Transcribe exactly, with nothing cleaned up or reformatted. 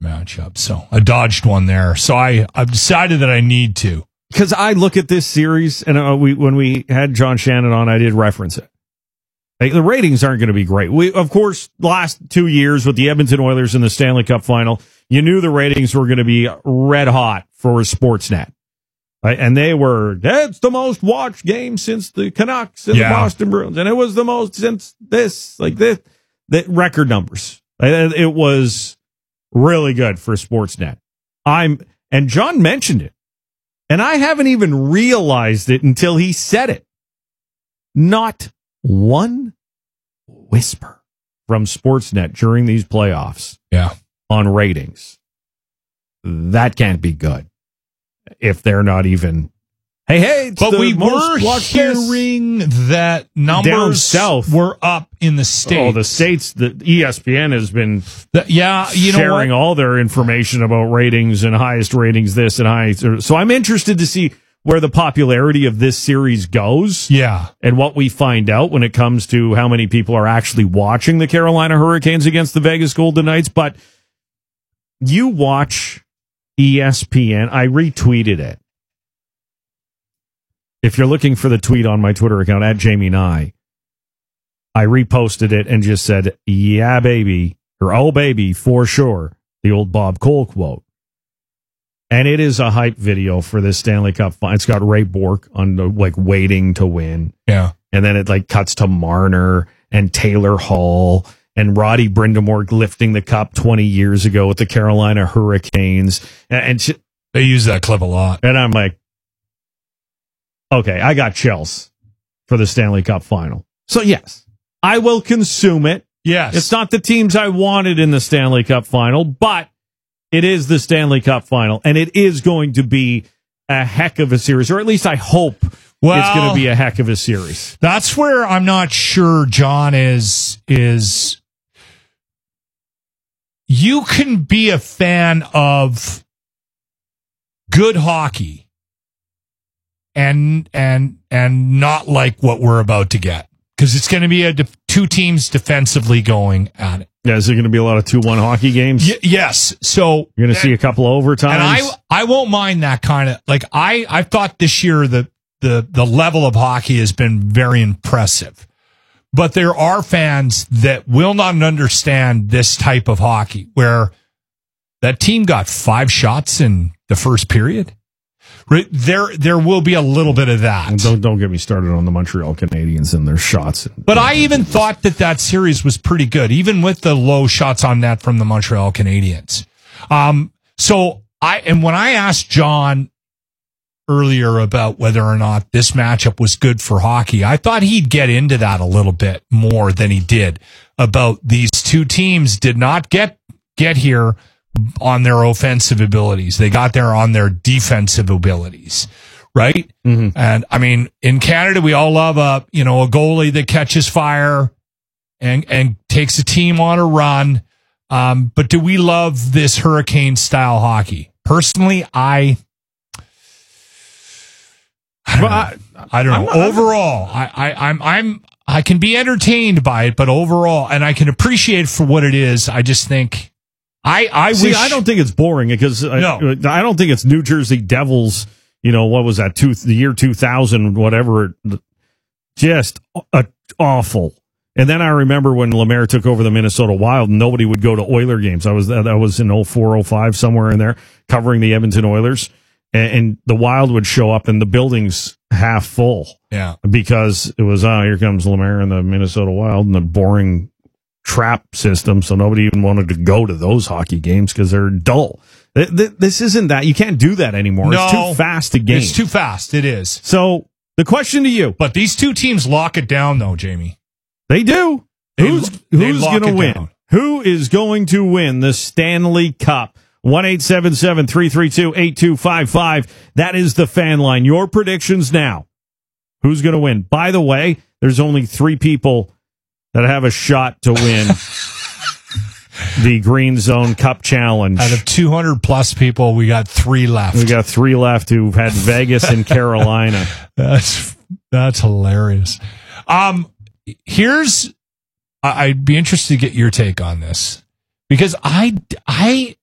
matchup. So I dodged one there. So I, I've decided that I need to. Because I look at this series, and uh, we when we had John Shannon on, I did reference it. Like, the ratings aren't going to be great. We, of course, last two years with the Edmonton Oilers in the Stanley Cup final, you knew the ratings were going to be red hot for Sportsnet. Right? And they were, that's the most watched game since the Canucks and yeah. the Boston Bruins. And it was the most since this, like this, the record numbers. It was really good for Sportsnet. I'm, and John mentioned it, and I haven't even realized it until he said it. Not one whisper from Sportsnet during these playoffs yeah. on ratings. That can't be good. If they're not even, hey, hey, it's but the we most were watched hearing that numbers down south were up in the States. Oh, the States, the E S P N has been the, yeah, you know sharing what? all their information about ratings and highest ratings, this and highest. So I'm interested to see where the popularity of this series goes. Yeah. And what we find out when it comes to how many people are actually watching the Carolina Hurricanes against the Vegas Golden Knights. But you watch E S P N. I retweeted it. If you're looking for the tweet on my Twitter account, at Jamie Nye, I reposted it and just said, yeah, baby, or oh, baby, for sure, the old Bob Cole quote. And it is a hype video for this Stanley Cup final. It's got Ray Bourque on the, like, waiting to win. Yeah. And then it, like, cuts to Marner and Taylor Hall and Roddy Brind'Amour lifting the cup twenty years ago with the Carolina Hurricanes. And, and she, they use that clip a lot. And I'm like, okay, I got chills for the Stanley Cup final. So, yes, I will consume it. Yes. It's not the teams I wanted in the Stanley Cup final, but it is the Stanley Cup final, and it is going to be a heck of a series, or at least I hope well, it's going to be a heck of a series. That's where I'm not sure John is is you can be a fan of good hockey and and and not like what we're about to get, because it's going to be a def- two teams defensively going at it. Yeah, is there going to be a lot of two one hockey games? Y- yes. So you're going to see a couple of overtimes. And I I won't mind that kind of, like, I I thought this year the the the level of hockey has been very impressive. But there are fans that will not understand this type of hockey, where that team got five shots in the first period. Right? There, there will be a little bit of that. And don't don't get me started on the Montreal Canadiens and their shots. But I even thought that that series was pretty good, even with the low shots on net from the Montreal Canadiens. Um, so I and when I asked John earlier about whether or not this matchup was good for hockey, I thought he'd get into that a little bit more than he did. About these two teams did not get get here on their offensive abilities. They got there on their defensive abilities, right? Mm-hmm. And I mean, in Canada, we all love a, you know, a goalie that catches fire and, and takes a team on a run. Um, but do we love this Hurricane style hockey? Personally, I, I don't I, know. I don't know. Not, overall, I, I, I'm, I'm, I can be entertained by it, but overall, and I can appreciate it for what it is. I just think, I, I See, wish. I don't think it's boring, because no. I, I don't think it's New Jersey Devils. You know, what was that? Two, the year two thousand, whatever. Just uh, awful. And then I remember when Lemaire took over the Minnesota Wild, nobody would go to Oiler games. I was that was in oh four, oh five, somewhere in there, covering the Edmonton Oilers, and, and the Wild would show up and the building's half full. Yeah, because it was, oh, here comes Lemaire and the Minnesota Wild and the boring trap system, so nobody even wanted to go to those hockey games because they're dull. This isn't that. You can't do that anymore. No, it's too fast a game. It's too fast. It is. So the question to you. But these two teams lock it down, though, Jamie. They do. They, who's they who's going to win? Down. Who is going to win the Stanley Cup? one eight seven seven, three three two, eight two five five. That is the fan line. Your predictions now. Who's going to win? By the way, there's only three people that have a shot to win the Green Zone Cup Challenge. Out of two hundred plus people, we got three left. We got three left who've had Vegas and Carolina. That's that's hilarious. Um, here's, I'd be interested to get your take on this, because I, I,